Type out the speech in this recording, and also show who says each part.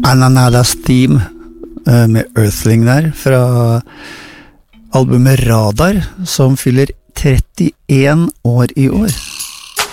Speaker 1: Ananadas Theme med Earthling der, fra albumet Radar, som fyller 31 år i år.